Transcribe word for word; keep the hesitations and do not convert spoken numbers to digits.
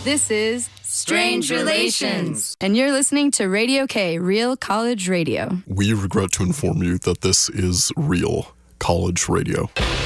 This is Strange Relations. And you're listening to Radio K, Real College Radio. We regret to inform you that this is real college radio.